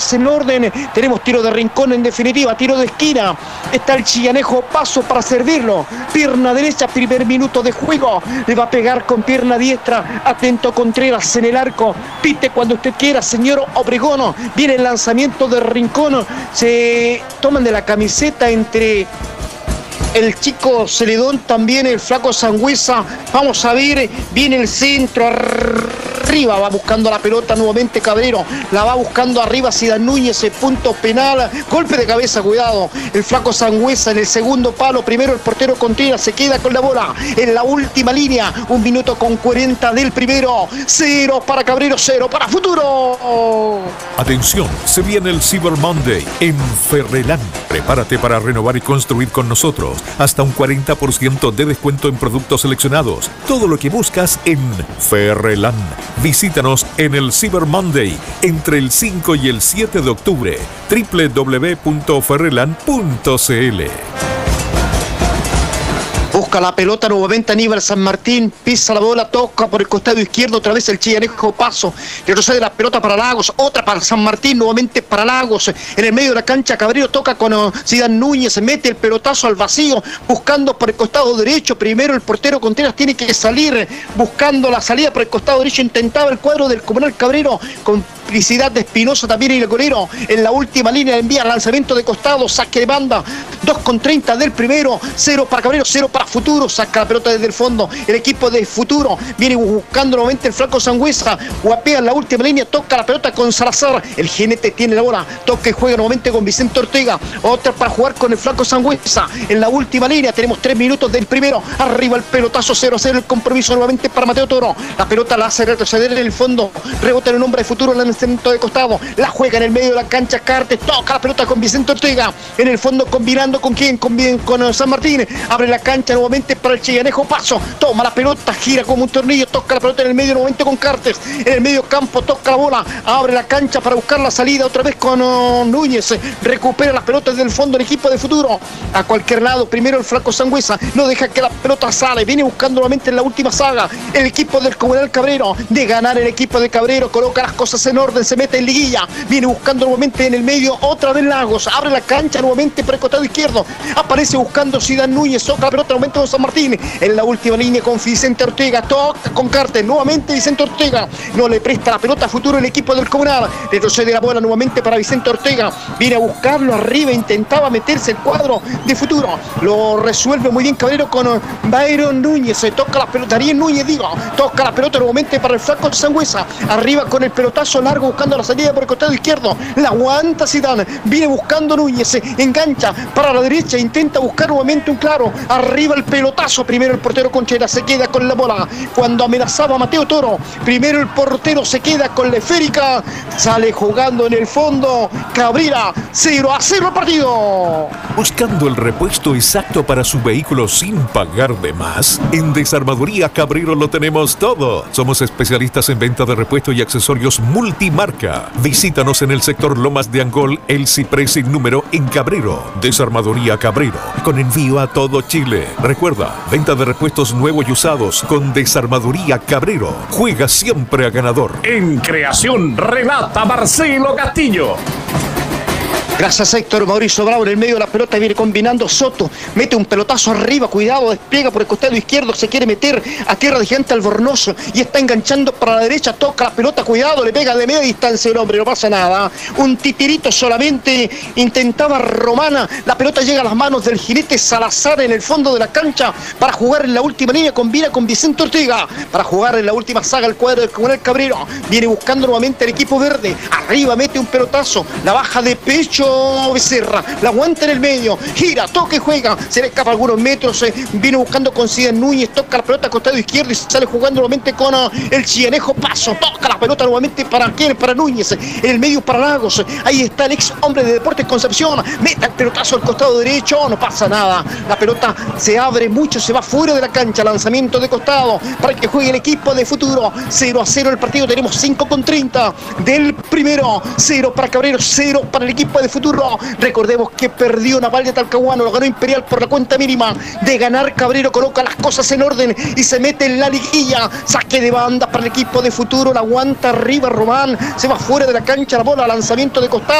cosas en orden. Tenemos tiro de rincón, en definitiva, tiro de esquina. Está el Chillanejo Paso para servirlo. Pierna derecha, primer minuto de juego. Le va a pegar con pierna diestra. Atento Contreras en el arco. Pite cuando usted quiera, señor Obregón. Viene el lanzamiento de rincón. Se toman de la camiseta entre el chico Celedón, también el flaco Sangüesa. Vamos a ver, viene el centro, arriba va buscando la pelota nuevamente Cabrero, la va buscando arriba Sidán Núñez, el punto penal, golpe de cabeza, cuidado, el flaco Sangüesa en el segundo palo, primero el portero Contreras se queda con la bola en la última línea, 1 minuto con 40 del primero, 0 para Cabrero, 0 para Futuro. Atención, se viene el Cyber Monday en Ferrelán. Prepárate para renovar y construir con nosotros. Hasta un 40% de descuento en productos seleccionados. Todo lo que buscas en Ferrelán. Visítanos en el Cyber Monday entre el 5 y el 7 de octubre. www.ferrelan.cl. Busca la pelota nuevamente Aníbal San Martín, pisa la bola, toca por el costado izquierdo, otra vez el Chillanejo Paso, retrocede la pelota para Lagos, otra para San Martín, nuevamente para Lagos, en el medio de la cancha Cabrero toca con Sidán Núñez, mete el pelotazo al vacío, buscando por el costado derecho, primero el portero Contreras tiene que salir, buscando la salida por el costado derecho, intentaba el cuadro del Comunal Cabrero, complicidad de Espinosa también y el golero, en la última línea envía lanzamiento de costado, saque de banda, 2:30 del primero, 0 para Cabrero, 0 para Futuro, saca la pelota desde el fondo, el equipo de Futuro, viene buscando nuevamente el flaco Sangüesa, guapea en la última línea, toca la pelota con Salazar, el jinete tiene la bola, toca y juega nuevamente con Vicente Ortega, otra para jugar con el flaco Sangüesa, en la última línea, tenemos 3 minutos del primero, arriba el pelotazo, 0-0 el compromiso nuevamente para Mateo Toro, la pelota la hace retroceder en el fondo, rebota en el nombre de Futuro, el lanzamiento de costado, la juega en el medio de la cancha Cartes, toca la pelota con Vicente Ortega, en el fondo combinando con quién, con San Martín, abre la cancha nuevamente para el Chillanejo Paso, toma la pelota, gira como un tornillo, toca la pelota en el medio nuevamente con Cartes, en el medio campo toca la bola, abre la cancha para buscar la salida otra vez con Núñez, recupera las pelotas del fondo el equipo de Futuro, a cualquier lado, primero el flaco Sangüesa, no deja que la pelota sale, viene buscando nuevamente en la última saga, el equipo del Comunal Cabrero, de ganar el equipo de Cabrero, coloca las cosas en orden, se mete en liguilla, viene buscando nuevamente en el medio, otra vez Lagos, abre la cancha nuevamente por el costado izquierdo, aparece buscando Sidán Núñez, toca la pelota nuevamente con San Martín, en la última línea con Vicente Ortega, toca con Cartes, nuevamente Vicente Ortega, no le presta la pelota a Futuro el equipo del Comunal, retrocede la bola nuevamente para Vicente Ortega, viene a buscarlo arriba, intentaba meterse el cuadro de Futuro, lo resuelve muy bien Cabrero con Byron Núñez, se toca la pelota, Ariel Núñez toca la pelota nuevamente para el flaco Sangüesa, arriba con el pelotazo largo buscando la salida por el costado izquierdo, la aguanta Sidán, viene buscando Núñez, engancha para la derecha, intenta buscar nuevamente un claro, arriba el pelotazo, primero el portero Contreras se queda con la bola, cuando amenazaba a Mateo Toro, primero el portero se queda con la esférica, sale jugando en el fondo, Cabrera, 0-0 el partido. Buscando el repuesto exacto para su vehículo sin pagar de más, en Desarmadoría Cabrero lo tenemos todo. Somos especialistas en venta de repuestos y accesorios multimarca. Visítanos en el sector Lomas de Angol, El Ciprés sin número en Cabrero. Desarmadoría Cabrero, con envío a todo Chile. Recuerda, venta de repuestos nuevos y usados con Desarmadoría Cabrero. Juega siempre a ganador. En creación, relata Marcelo Castillo. Gracias Héctor Mauricio Bravo en el medio de la pelota, viene combinando Soto, mete un pelotazo arriba, cuidado, despliega por el costado izquierdo, se quiere meter a tierra de Gigante Albornoz y está enganchando para la derecha, toca la pelota, cuidado, le pega de media distancia el hombre, no pasa nada, un titirito solamente, intentaba Romana, la pelota llega a las manos del jinete Salazar en el fondo de la cancha para jugar en la última línea, combina con Vicente Ortega, para jugar en la última saga el cuadro del Comunal Cabrero, viene buscando nuevamente el equipo verde, arriba mete un pelotazo, la baja de pecho Becerra, la aguanta en el medio, gira, toca y juega, se le escapa algunos metros, viene buscando con Sidán Núñez, toca la pelota al costado izquierdo y sale jugando nuevamente con el Chillanejo Paso, toca la pelota nuevamente para quién, para Núñez, en el medio para Lagos, ahí está el ex hombre de Deportes Concepción, meta el pelotazo al costado derecho, no pasa nada, la pelota se abre mucho, se va fuera de la cancha, lanzamiento de costado para que juegue el equipo de Futuro, 0-0 el partido, tenemos 5:30 del primero, 0 para Cabrero, 0 para el equipo de Futuro. Recordemos que perdió Naval de Talcahuano, lo ganó Imperial por la cuenta mínima de ganar. Cabrero coloca las cosas en orden y se mete en la liguilla, saque de banda para el equipo de Futuro, la aguanta arriba Román, se va fuera de la cancha la bola, lanzamiento de costado.